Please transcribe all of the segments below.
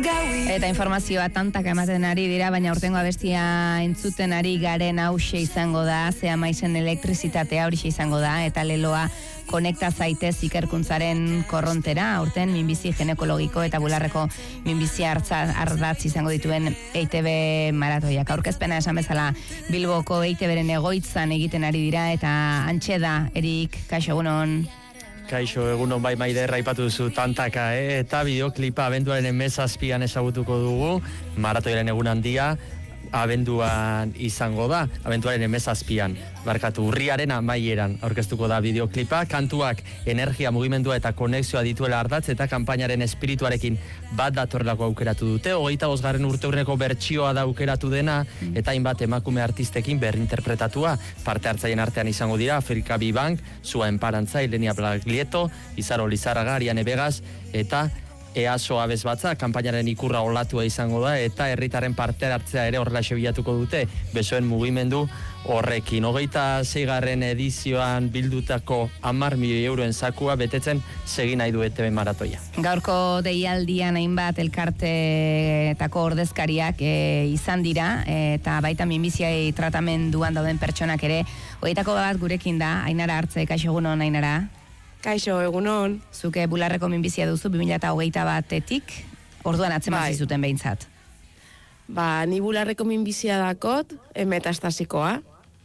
Eta informazioa tantak ematen ari dira, baina urtengo abestia entzuten ari garen hause izango da, zea maizen elektrizitatea horixe izango da, eta leloa konekta zaitez ikerkuntzaren korrontera, urten minbizi ginekologiko eta bularreko minbizi ardatz izango dituen EITB maratoiak. Aurkezpena esan bezala Bilboko EITBren egoitzan egiten ari dira, eta antxe da, Erik, kaixo egunon. Kaixo, egunon bai Maider, aipatu duzu tantaka, eta bideoklipa abenduaren 17 ezagutuko dugu, maratoiaren egun handia, abenduan izango da, abenduaren 17 barkatu, urriaren amaieran aurkeztuko da bideoklipa, kantuak energia, mugimendua eta konexioa dituela ardatz, eta kanpainaren espirituarekin bat datorrelako aukeratu dute, 25. urteurreneko bertsioa da aukeratu dena, eta hainbat emakume artistekin berinterpretatua, parte hartzaien artean izango dira, Afrika Bibank, Zua Enparantza, Ilenia Blaglieto, Izaro Lizarraga, Ariane Begas, eta EASO abez batza, kanpainaren ikurra olatua izango da, eta herritarren parte hartzea ere horrela bilatuko dute, besoen mugimendu horrekin. 26. edizioan bildutako 10 milioi euroen zakua betetzen segi nahi du ETB maratoia. Gaurko deialdian hainbat elkarteetako ordezkariak izan dira, eta baita minbiziai tratamenduan dauden pertsonak ere, horietako bat gurekin da, Ainara Hartze, kaixo egunon, Ainara. Kaixo, egunon. Zuke bularreko minbizia duzu 2021-etik, orduan atzeman zizuten behintzat. Ni bularreko minbizia dakot, metastasikoa,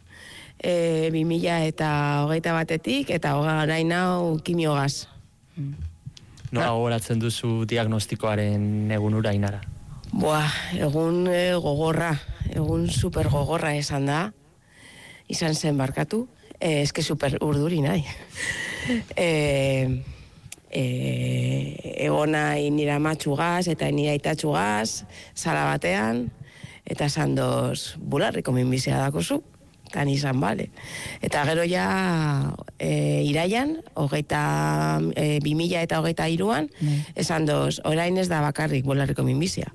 2021-etik, eta orain hau kimiogaz. Nola gogoratzen duzu diagnostikoaren egunura, Ainara? Egun gogorra, egun super gogorra esan da, izan zen barkatu, eske super urduri nahi. Egona nira matxugaz eta nira itatxugaz sala batean, eta sandoz bularriko minbizia dakozu, eta nizan bale. Eta gero ja iraian, 2023an, esan doz, orain ez da bakarrik bularriko minbizia.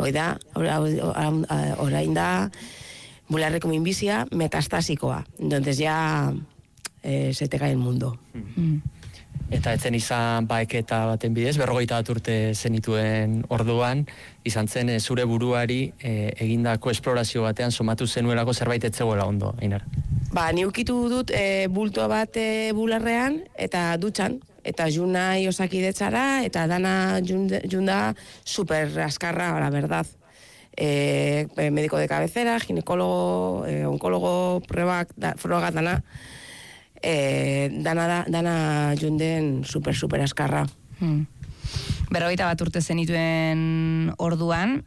Orain da bularreko minbizia metastasikoa. Entonces ya se te cae el mundo. Eta etzen izan baeketa baten bidez, 41 urte zenituen orduan, izan zen zure buruari egindako esplorazio batean somatu zenuelako zerbait etzegoela ondo, Ainara. Ni ukitu dut bulto bat bularrean eta dutxan, eta jun nahi Osakidetzara, eta dana junda super askarra, la verdad. Médico de cabecera, ginekologo, onkologo, frogak dana, dana junden super askarra. 41 urte zenituen orduan,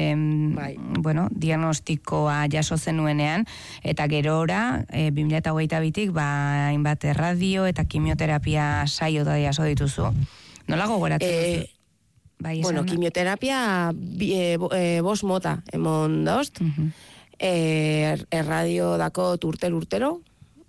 diagnostikoa jaso zenuenean, eta gerora, 2022-tik, hainbat radio eta kimioterapia saio da jaso dituzu. Nola gogoratzen duzu? Kimioterapia 5 mota emon daost, erradio dakot urtero,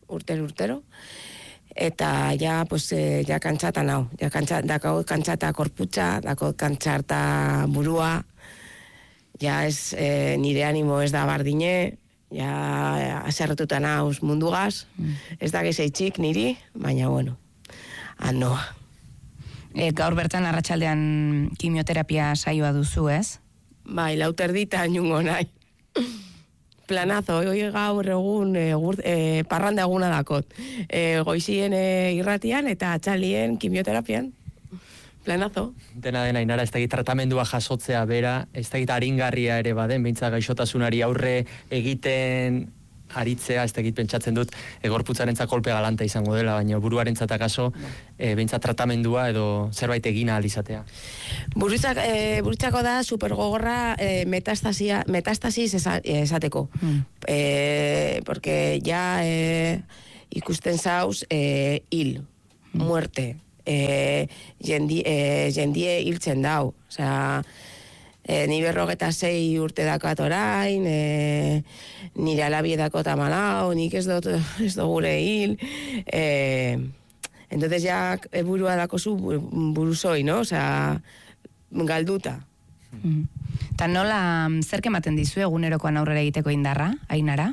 eta ja kantxata nau, dakot kantxata korputza, dakot kantxata burua, ja ez nire animo ez da bardine, ja aserretuta nauz mundugaz, ez da gezeitzik niri, baina anoa. Gaur bertan arratsaldean kimioterapia saioa duzu, ez? Lauterdita nungo nahi. Planazo, gaur egun parranda eguna dakot. Goizien irratian eta atxalien kimioterapian. Planazo. Dena, Ainara, ez dakit tratamendua jasotzea bera, ez dakit aringarria ere baden, behintzat gaixotasunari aurre egiten aritzea, ez dakit pentsatzen dut, gorputzarentzat kolpe galanta izango dela, baina buruarentzat akaso, behintzat tratamendua edo zerbait egina alizatea. Burutzako da supergogorra metastasis esateko. Porque ya ikusten zauz hil, muerte, jendie hiltzen dau. Osea, ni 46 urte dakat orain, nire alabie dakot 14, nik ez gure hil. Entonces ya burua dakozu buruzoi, no? Osea, galduta. Eta nola, zerk ematen dizu egunerokoan aurrera egiteko indarra, Ainara?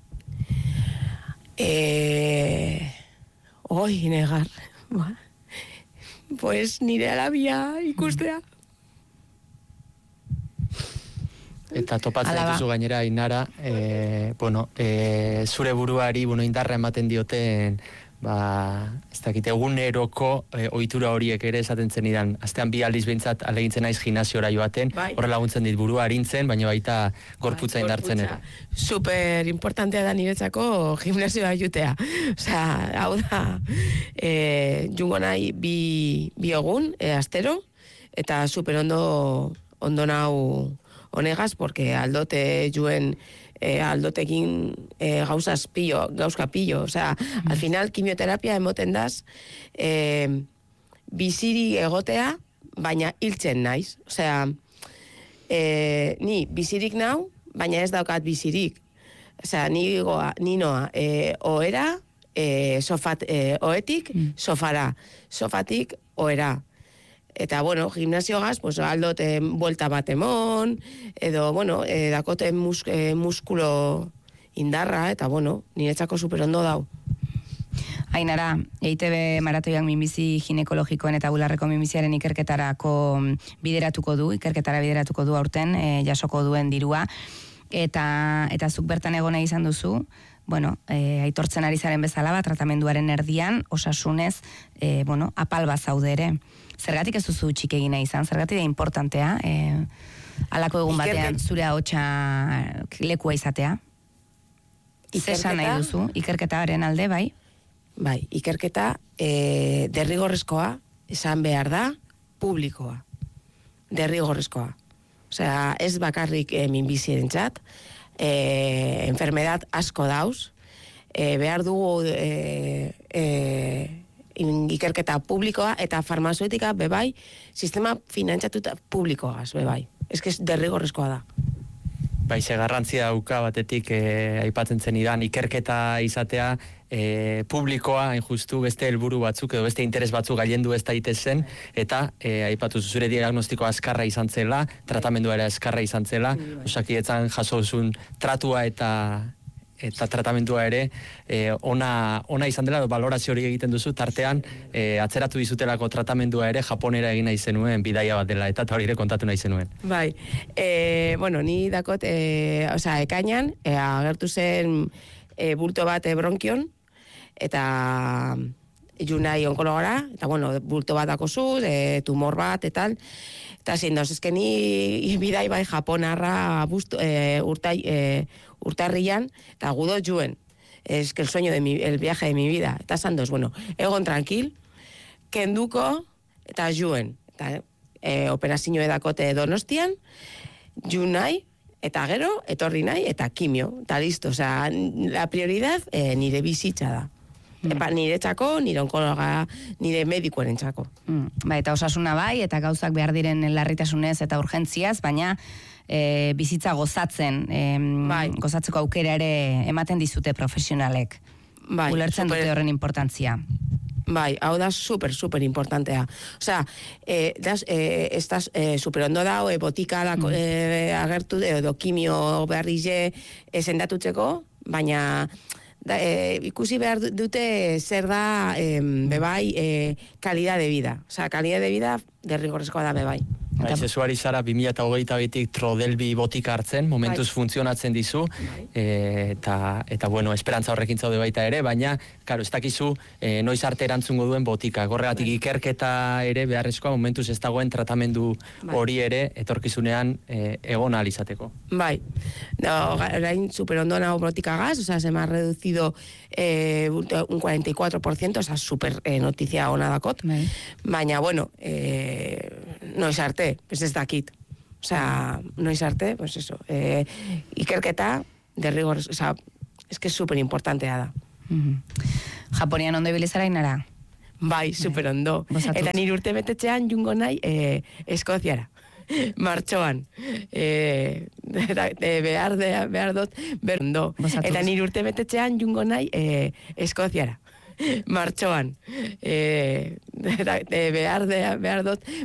Negar. Pues nire alabia ikustea. Eta topatzen Hala ba. dituzu gainera, Ainara, zure buruari, indarra ematen dioten, ez dakit, eguneroko ohitura horiek ere esaten zenidan, astean 2 aldiz behintzat alegintzen naiz gimnasiora joaten, horre laguntzen dit burua arintzen, baina baita gorputza indartzen ere. Super importantea da niretzako gimnasioa jutea. Osea, hau da, jungo nahi bi egun, astero, eta super ondo nau honegaz, porque aldote juen aldotekin gauzka pillo, o sea, al final quimioterapia emoten daz biziri egotea, baina hiltzen naiz, o sea, ni bizirik nau, baina ez daukat bizirik, o sea, ni noa oera, oetik, sofara, sofatik oera. Eta, bueno, gimnasiogaz, pues, aldot buelta bat emon, edo, bueno, dakote muskulo indarra, eta, bueno, niretzako superondo dau. Ainara, EITB maratoiak minbizi ginekologikoen eta bularreko minbiziaren ikerketara bideratuko du aurten, jasoko duen dirua, eta zuk bertan egona izan duzu, bueno, aitortzen ari zaren bezala bat, tratamenduaren erdian, osasunez, apal bat zaude ere. Zergatik ez duzu txik egina izan, zergatik da importantea, alako egun batean zure ahotsa lekua izatea. Zesan nahi duzu, ikerketaren alde, bai? Bai, ikerketa derrigorrezkoa, esan behar da, publikoa. Derrigorrezkoa. Osea, ez bakarrik minbizirentzat, enfermedad asko dauz, behar dugu ikerketa publikoa eta farmazeutika bebai, sistema finantzatuta publikoaz bebai. Ez que derrigorrezkoa da. Baize garrantzia dauka batetik aipatzen zenidan ikerketa izatea publikoa, hain justu, beste helburu batzuk edo beste interes batzuk gailendu ez daitezen, eta aipatu zure diagnostiko azkarra izan zela, tratamendua ere azkarra izan zela, Osakidetzan jaso duzun tratua eta tratamendua ere ona izan dela, balorazio hori egiten duzu, tartean atzeratu dizutelako tratamendua ere Japonera egin nahi zenuen bidaia bat dela, eta hori ere kontatu nahi zenuen. Bai, bueno, ni dakot, ekainan, agertu zen bulto bat bronkion, eta junai onkologara, eta bueno, bulto bat dakozuz, tumor bat, eta zein dauz, ezken ni bidai bai Japonarra urtarrian, eta gudo juen, es que el viaje de mi vida, eta zandoz, bueno, egon tranquil, kenduko, eta juen, eta operazio edakote Donostian, junai, eta gero, etorri nahi, eta kimio, eta listo, osea, la prioridad nire bizitza da. Nire txako, nire onkologa, nire medikoaren txako. Eta osasuna bai, eta gauzak behar diren larritasunez eta urgentziaz, baina bizitza gozatzen, gozatzeko aukera ere ematen dizute profesionalek. Ulertzen dute horren importantzia. Bai, hau da super importantea. Osea, estaz super ondo da, botika agertu, edo kimio beharrize sendatutzeko, baina ikusi behar dute zer da bebai kalidad de vida. Osea, kalidad de vida derrigorrezkoa da bebai. Zezuari zara 2022tik Trodelbi botika hartzen, momentuz funtzionatzen dizu, eta bueno, esperantza horrekin zaude baita ere, baina, karo, ez dakizu noiz arte erantzungo duen botika. Gorregatik ikerketa ere beharrezkoa, momentuz ez dagoen tratamendu hori ere etorkizunean egon ahal izateko. Bai, orain super ondo nago botikagaz, osea, se me ha reducido un 44%, osea, super noticia ona dakot, baina, bueno, noiz arte, pues ez dakit. Osea, noiz arte, pues eso, ikerketa derrigor, osea, es que es super importantea da. Japonian ondo ibilizara Ainara? Bai, super ondo. Eta nire urte betetxean jungo nahi Eskoziara. Martxoan. Behar dut, berdo. Eta nire urte betetxean jungo nahi Eskoziara. Martxoan. Behar dut,